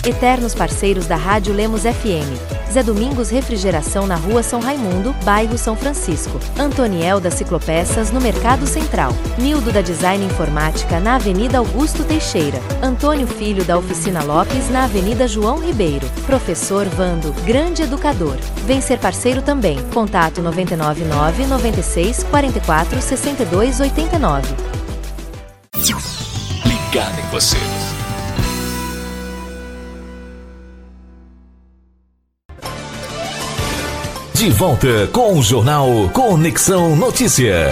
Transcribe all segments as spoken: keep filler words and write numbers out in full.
Eternos parceiros da Rádio Lemos F M. Zé Domingos Refrigeração na Rua São Raimundo, bairro São Francisco. Antoniel da Ciclopeças no Mercado Central. Nildo da Design Informática na Avenida Augusto Teixeira. Antônio Filho da Oficina Lopes na Avenida João Ribeiro. Professor Vando, grande educador. Vem ser parceiro também. Contato nove nove nove, nove seis, quatro quatro, seis dois oito nove. Ligado em você. De volta com o Jornal Conexão Notícia.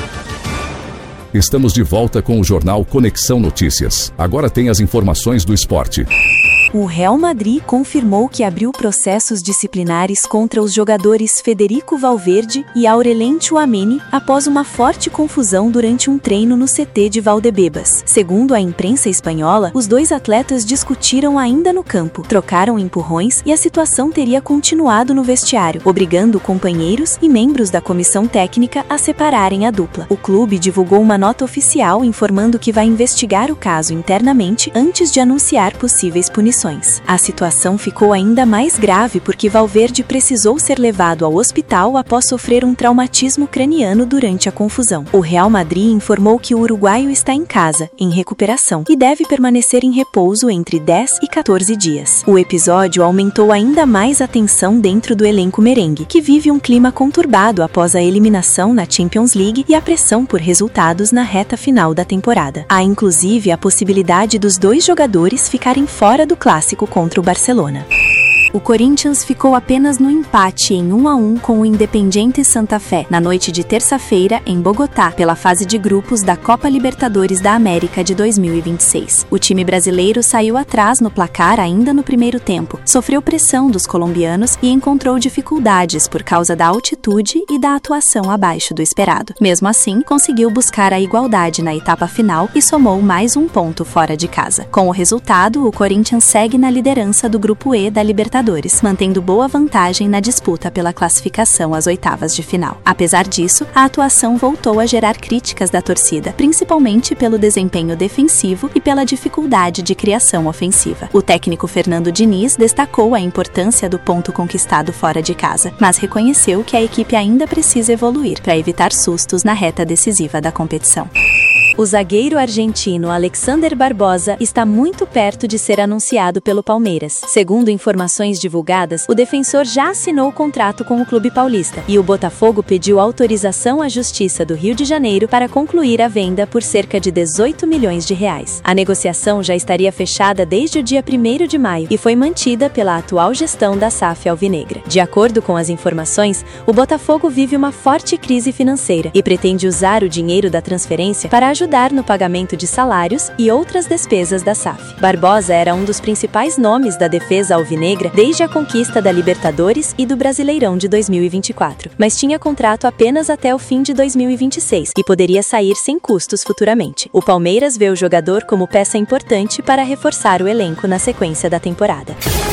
Estamos de volta com o Jornal Conexão Notícias. Agora tem as informações do esporte. O Real Madrid confirmou que abriu processos disciplinares contra os jogadores Federico Valverde e Aurelien Tchouaméni após uma forte confusão durante um treino no C T de Valdebebas. Segundo a imprensa espanhola, os dois atletas discutiram ainda no campo, trocaram empurrões e a situação teria continuado no vestiário, obrigando companheiros e membros da comissão técnica a separarem a dupla. O clube divulgou uma nota oficial informando que vai investigar o caso internamente antes de anunciar possíveis punições. A situação ficou ainda mais grave porque Valverde precisou ser levado ao hospital após sofrer um traumatismo craniano durante a confusão. O Real Madrid informou que o uruguaio está em casa, em recuperação, e deve permanecer em repouso entre dez e quatorze dias. O episódio aumentou ainda mais a tensão dentro do elenco merengue, que vive um clima conturbado após a eliminação na Champions League e a pressão por resultados na reta final da temporada. Há inclusive a possibilidade dos dois jogadores ficarem fora do clássico contra o Barcelona. O Corinthians ficou apenas no empate em um a um com o Independiente Santa Fé, na noite de terça-feira, em Bogotá, pela fase de grupos da Copa Libertadores da América de dois mil e vinte e seis. O time brasileiro saiu atrás no placar ainda no primeiro tempo, sofreu pressão dos colombianos e encontrou dificuldades por causa da altitude e da atuação abaixo do esperado. Mesmo assim, conseguiu buscar a igualdade na etapa final e somou mais um ponto fora de casa. Com o resultado, o Corinthians segue na liderança do Grupo E da Libertadores, mantendo boa vantagem na disputa pela classificação às oitavas de final. Apesar disso, a atuação voltou a gerar críticas da torcida, principalmente pelo desempenho defensivo e pela dificuldade de criação ofensiva. O técnico Fernando Diniz destacou a importância do ponto conquistado fora de casa, mas reconheceu que a equipe ainda precisa evoluir para evitar sustos na reta decisiva da competição. O zagueiro argentino Alexander Barbosa está muito perto de ser anunciado pelo Palmeiras. Segundo informações divulgadas, o defensor já assinou o contrato com o clube paulista e o Botafogo pediu autorização à Justiça do Rio de Janeiro para concluir a venda por cerca de dezoito milhões de reais. A negociação já estaria fechada desde o dia primeiro de maio e foi mantida pela atual gestão da S A F alvinegra. De acordo com as informações, o Botafogo vive uma forte crise financeira e pretende usar o dinheiro da transferência para ajudar ajudar no pagamento de salários e outras despesas da S A F. Barbosa era um dos principais nomes da defesa alvinegra desde a conquista da Libertadores e do Brasileirão de dois mil e vinte e quatro, mas tinha contrato apenas até o fim de dois mil e vinte e seis e poderia sair sem custos futuramente. O Palmeiras vê o jogador como peça importante para reforçar o elenco na sequência da temporada.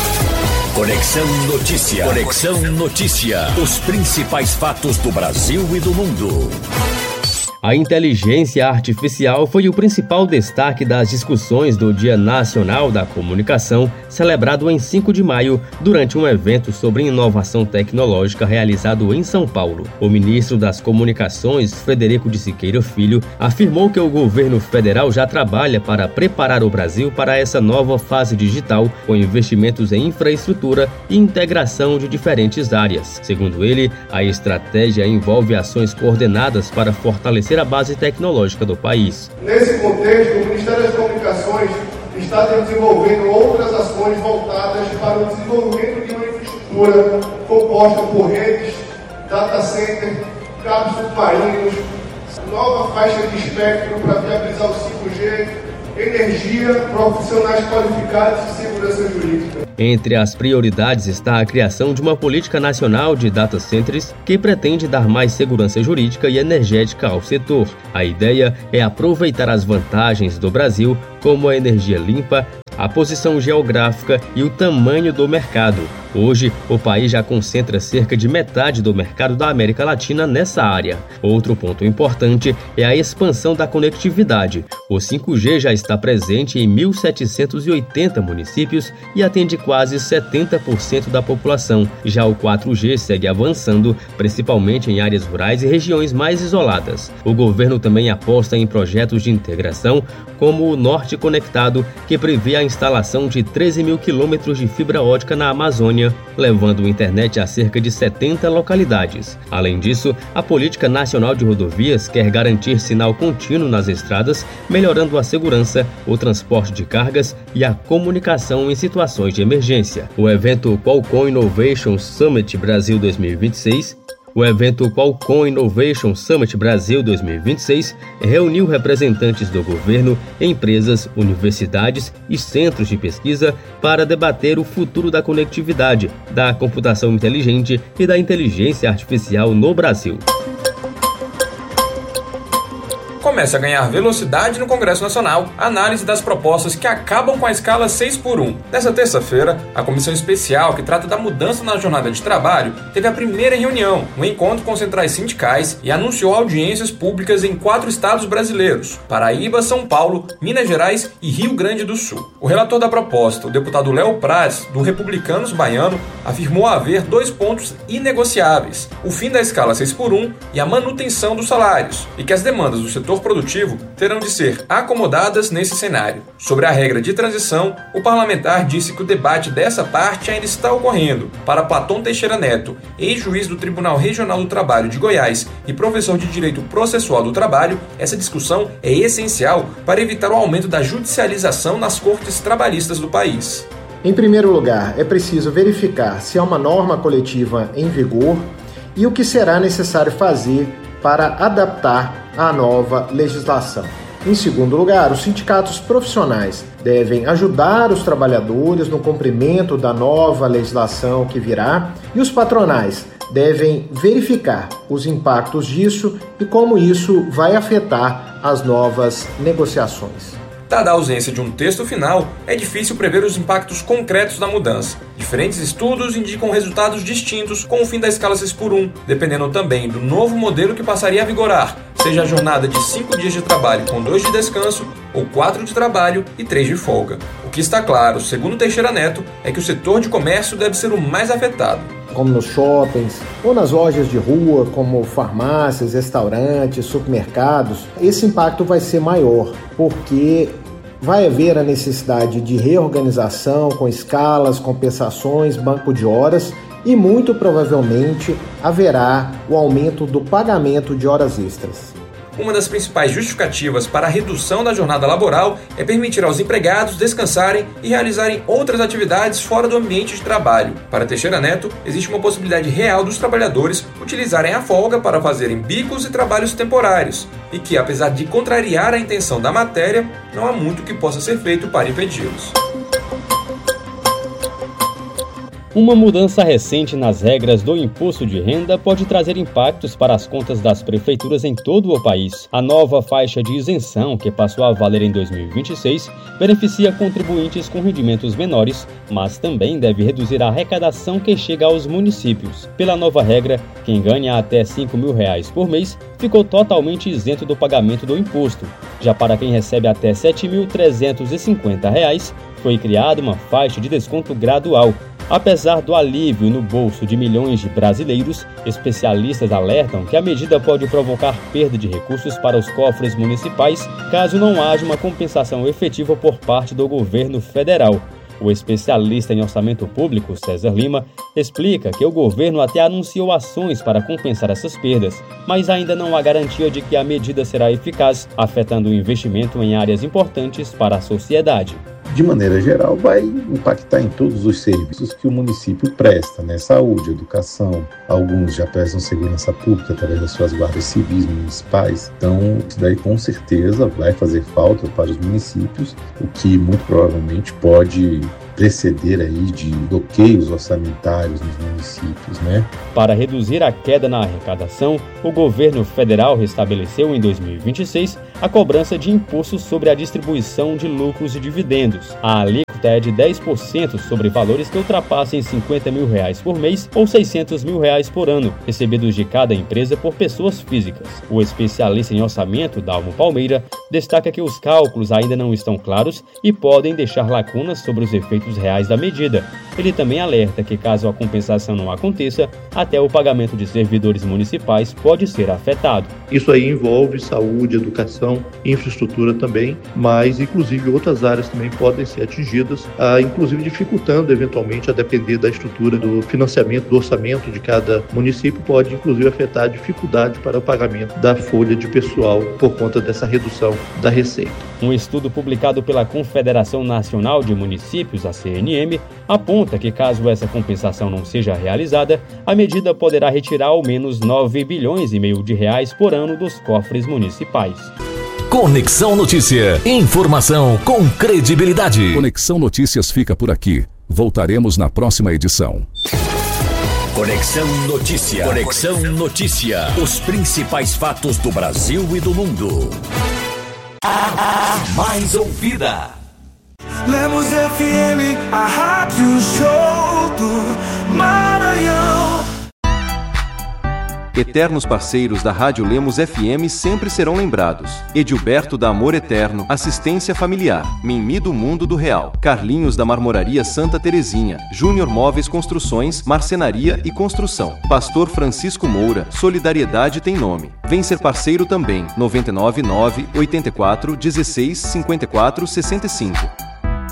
Conexão Notícia. Conexão Notícia. Os principais fatos do Brasil e do mundo. A inteligência artificial foi o principal destaque das discussões do Dia Nacional da Comunicação, celebrado em cinco de maio, durante um evento sobre inovação tecnológica realizado em São Paulo. O ministro das Comunicações, Frederico de Siqueira Filho, afirmou que o governo federal já trabalha para preparar o Brasil para essa nova fase digital, com investimentos em infraestrutura e integração de diferentes áreas. Segundo ele, a estratégia envolve ações coordenadas para fortalecer a base tecnológica do país. Nesse contexto, o Ministério das Comunicações está desenvolvendo outras ações voltadas para o desenvolvimento de uma infraestrutura composta por redes, data center, cabos submarinos, nova faixa de espectro para viabilizar o cinco G, energia, profissionais qualificados e segurança jurídica. Entre as prioridades está a criação de uma política nacional de data centers que pretende dar mais segurança jurídica e energética ao setor. A ideia é aproveitar as vantagens do Brasil, como a energia limpa, a posição geográfica e o tamanho do mercado. Hoje, o país já concentra cerca de metade do mercado da América Latina nessa área. Outro ponto importante é a expansão da conectividade. O cinco G já está presente em mil setecentos e oitenta municípios municípios e atende quase setenta por cento da população. Já o quatro G segue avançando, principalmente em áreas rurais e regiões mais isoladas. O governo também aposta em projetos de integração, como o Norte Conectado, que prevê a instalação de treze mil quilômetros de fibra ótica na Amazônia, levando internet a cerca de setenta localidades. Além disso, a Política Nacional de Rodovias quer garantir sinal contínuo nas estradas, melhorando a segurança, o transporte de cargas e a comunicação em situações de emergência. O evento Qualcomm Innovation Summit Brasil dois mil e vinte e seis O evento Qualcomm Innovation Summit Brasil dois mil e vinte e seis reuniu representantes do governo, empresas, universidades e centros de pesquisa para debater o futuro da conectividade, da computação inteligente e da inteligência artificial no Brasil. Começa a ganhar velocidade no Congresso Nacional a análise das propostas que acabam com a escala seis por um. Nessa terça-feira, a comissão especial que trata da mudança na jornada de trabalho teve a primeira reunião, um encontro com centrais sindicais, e anunciou audiências públicas em quatro estados brasileiros: Paraíba, São Paulo, Minas Gerais e Rio Grande do Sul. O relator da proposta, o deputado Léo Prats, do Republicanos Baiano, afirmou haver dois pontos inegociáveis: o fim da escala seis por um e a manutenção dos salários, e que as demandas do setor produtivo terão de ser acomodadas nesse cenário. Sobre a regra de transição, o parlamentar disse que o debate dessa parte ainda está ocorrendo. Para Platão Teixeira Neto, ex-juiz do Tribunal Regional do Trabalho de Goiás e professor de Direito Processual do Trabalho, essa discussão é essencial para evitar o aumento da judicialização nas cortes trabalhistas do país. Em primeiro lugar, é preciso verificar se há uma norma coletiva em vigor e o que será necessário fazer para adaptar à nova legislação. Em segundo lugar, os sindicatos profissionais devem ajudar os trabalhadores no cumprimento da nova legislação que virá, e os patronais devem verificar os impactos disso e como isso vai afetar as novas negociações. Dada a ausência de um texto final, é difícil prever os impactos concretos da mudança. Diferentes estudos indicam resultados distintos com o fim da escala seis por um, dependendo também do novo modelo que passaria a vigorar, seja a jornada de cinco dias de trabalho com dois de descanso, ou quatro de trabalho e três de folga. O que está claro, segundo Teixeira Neto, é que o setor de comércio deve ser o mais afetado. Como nos shoppings ou nas lojas de rua, como farmácias, restaurantes, supermercados, esse impacto vai ser maior, porque vai haver a necessidade de reorganização com escalas, compensações, banco de horas, e muito provavelmente haverá o aumento do pagamento de horas extras. Uma das principais justificativas para a redução da jornada laboral é permitir aos empregados descansarem e realizarem outras atividades fora do ambiente de trabalho. Para Teixeira Neto, existe uma possibilidade real dos trabalhadores utilizarem a folga para fazerem bicos e trabalhos temporários, e que, apesar de contrariar a intenção da matéria, não há muito que possa ser feito para impedi-los. Uma mudança recente nas regras do imposto de renda pode trazer impactos para as contas das prefeituras em todo o país. A nova faixa de isenção, que passou a valer em dois mil e vinte e seis, beneficia contribuintes com rendimentos menores, mas também deve reduzir a arrecadação que chega aos municípios. Pela nova regra, quem ganha até cinco mil reais por mês ficou totalmente isento do pagamento do imposto. Já para quem recebe até sete mil trezentos e cinquenta reais, foi criada uma faixa de desconto gradual. Apesar do alívio no bolso de milhões de brasileiros, especialistas alertam que a medida pode provocar perda de recursos para os cofres municipais caso não haja uma compensação efetiva por parte do governo federal. O especialista em orçamento público, César Lima, explica que o governo até anunciou ações para compensar essas perdas, mas ainda não há garantia de que a medida será eficaz, afetando o investimento em áreas importantes para a sociedade. De maneira geral, vai impactar em todos os serviços que o município presta, né? Saúde, educação, alguns já prestam segurança pública através das suas guardas civis municipais. Então, isso daí com certeza vai fazer falta para os municípios, o que muito provavelmente pode preceder aí de bloqueios orçamentários nos municípios, né? Para reduzir a queda na arrecadação, o governo federal restabeleceu em dois mil e vinte e seis a cobrança de imposto sobre a distribuição de lucros e dividendos. A alíquota alíquota é de dez por cento sobre valores que ultrapassem cinquenta mil reais por mês ou seiscentos mil reais por ano, recebidos de cada empresa por pessoas físicas. O especialista em orçamento, Dalmo Palmeira, destaca que os cálculos ainda não estão claros e podem deixar lacunas sobre os efeitos reais da medida. Ele também alerta que, caso a compensação não aconteça, até o pagamento de servidores municipais pode ser afetado. Isso aí envolve saúde, educação, infraestrutura também, mas inclusive outras áreas também podem ser atingidas, ah, inclusive dificultando eventualmente, a depender da estrutura do financiamento, do orçamento de cada município, pode inclusive afetar a dificuldade para o pagamento da folha de pessoal por conta dessa redução da receita. Um estudo publicado pela Confederação Nacional de Municípios, a C N M, aponta que, caso essa compensação não seja realizada, a medida poderá retirar ao menos nove bilhões e meio de reais por ano dos cofres municipais. Conexão Notícia. Informação com credibilidade. Conexão Notícias fica por aqui. Voltaremos na próxima edição. Conexão Notícia. Conexão Notícia. Os principais fatos do Brasil e do mundo. A mais ouvida. Lemos F M, a rádio show do Maranhão. Eternos parceiros da Rádio Lemos F M sempre serão lembrados. Edilberto da Amor Eterno, Assistência Familiar, Mimi do Mundo do Real, Carlinhos da Marmoraria Santa Terezinha, Júnior Móveis Construções, Marcenaria e Construção, Pastor Francisco Moura, Solidariedade tem nome. Vem ser parceiro também, nove nove nove, oito quatro, um seis, cinco quatro, seis cinco.